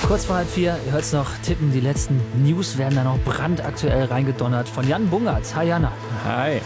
Kurz vor 3:30, ihr hört es noch tippen, die letzten News werden da noch brandaktuell reingedonnert von Jan Bungert. Hi Jana. Hi.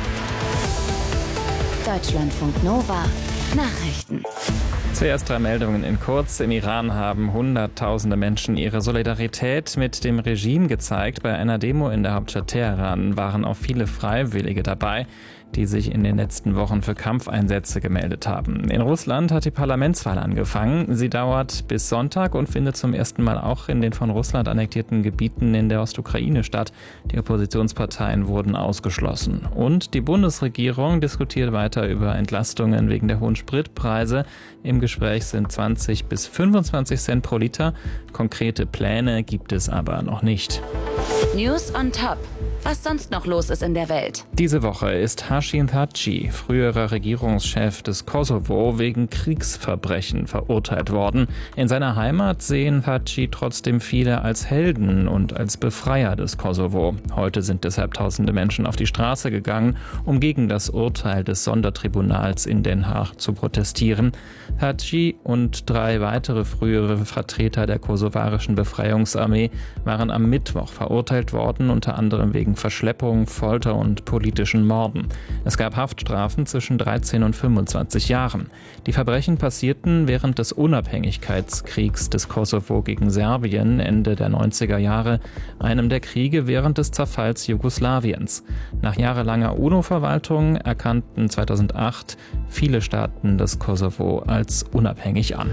Deutschlandfunk Nova Nachrichten. Zuerst 3 Meldungen in kurz. Im Iran haben Hunderttausende Menschen ihre Solidarität mit dem Regime gezeigt. Bei einer Demo in der Hauptstadt Teheran waren auch viele Freiwillige dabei, die sich in den letzten Wochen für Kampfeinsätze gemeldet haben. In Russland hat die Parlamentswahl angefangen. Sie dauert bis Sonntag und findet zum ersten Mal auch in den von Russland annektierten Gebieten in der Ostukraine statt. Die Oppositionsparteien wurden ausgeschlossen. Und die Bundesregierung diskutiert weiter über Entlastungen wegen der hohen Spritpreise. Im Gespräch sind 20 bis 25 Cent pro Liter. Konkrete Pläne gibt es aber noch nicht. News on Top. Was sonst noch los ist in der Welt. Diese Woche ist Haşim Thaçi, früherer Regierungschef des Kosovo, wegen Kriegsverbrechen verurteilt worden. In seiner Heimat sehen Thaçi trotzdem viele als Helden und als Befreier des Kosovo. Heute sind deshalb tausende Menschen auf die Straße gegangen, um gegen das Urteil des Sondertribunals in Den Haag zu protestieren. Thaçi und 3 weitere frühere Vertreter der kosovarischen Befreiungsarmee waren am Mittwoch verurteilt worden, unter anderem wegen Verschleppung, Folter und politischen Morden. Es gab Haftstrafen zwischen 13 und 25 Jahren. Die Verbrechen passierten während des Unabhängigkeitskriegs des Kosovo gegen Serbien Ende der 90er Jahre, einem der Kriege während des Zerfalls Jugoslawiens. Nach jahrelanger UNO-Verwaltung erkannten 2008 viele Staaten das Kosovo als unabhängig an.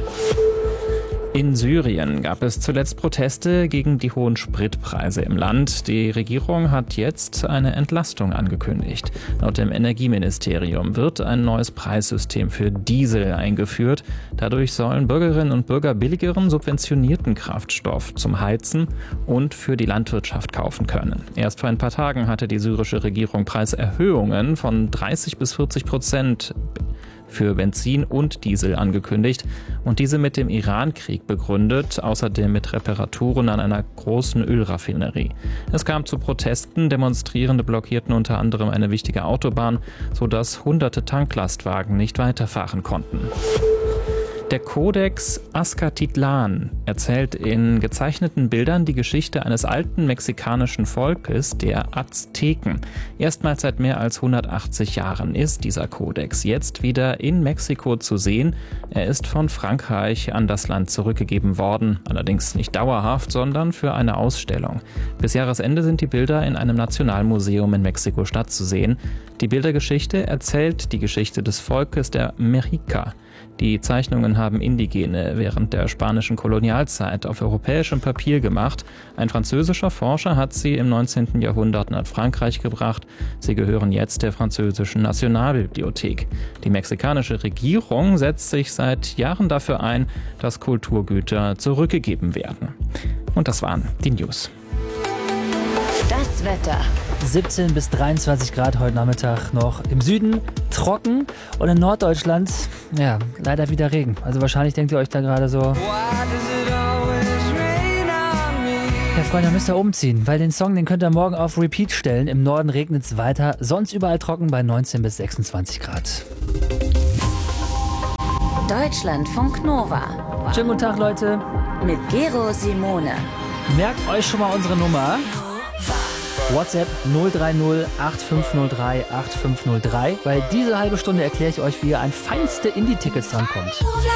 In Syrien gab es zuletzt Proteste gegen die hohen Spritpreise im Land. Die Regierung hat jetzt eine Entlastung angekündigt. Laut dem Energieministerium wird ein neues Preissystem für Diesel eingeführt. Dadurch sollen Bürgerinnen und Bürger billigeren, subventionierten Kraftstoff zum Heizen und für die Landwirtschaft kaufen können. Erst vor ein paar Tagen hatte die syrische Regierung Preiserhöhungen von 30-40% für Benzin und Diesel angekündigt und diese mit dem Iran-Krieg begründet, außerdem mit Reparaturen an einer großen Ölraffinerie. Es kam zu Protesten, Demonstrierende blockierten unter anderem eine wichtige Autobahn, sodass hunderte Tanklastwagen nicht weiterfahren konnten. Der Codex Azcatitlan erzählt in gezeichneten Bildern die Geschichte eines alten mexikanischen Volkes, der Azteken. Erstmals seit mehr als 180 Jahren ist dieser Kodex jetzt wieder in Mexiko zu sehen. Er ist von Frankreich an das Land zurückgegeben worden, allerdings nicht dauerhaft, sondern für eine Ausstellung. Bis Jahresende sind die Bilder in einem Nationalmuseum in Mexiko-Stadt zu sehen. Die Bildergeschichte erzählt die Geschichte des Volkes der Mexica. Die Zeichnungen haben Indigene während der spanischen Kolonialzeit auf europäischem Papier gemacht. Ein französischer Forscher hat sie im 19. Jahrhundert nach Frankreich gebracht. Sie gehören jetzt der französischen Nationalbibliothek. Die mexikanische Regierung setzt sich seit Jahren dafür ein, dass Kulturgüter zurückgegeben werden. Und das waren die News. Das Wetter. 17 bis 23 Grad heute Nachmittag noch im Süden, trocken und in Norddeutschland, ja, leider wieder Regen. Also wahrscheinlich denkt ihr euch da gerade so, ja Freunde, müsst ihr umziehen, weil den Song, den könnt ihr morgen auf Repeat stellen. Im Norden regnet es weiter, sonst überall trocken bei 19 bis 26 Grad. Deutschlandfunk Nova. Schönen guten Tag, Leute. Mit Gero Simone. Merkt euch schon mal unsere Nummer. WhatsApp 030 8503 8503, weil diese halbe Stunde erkläre ich euch, wie ihr an feinste Indie-Tickets drankommt.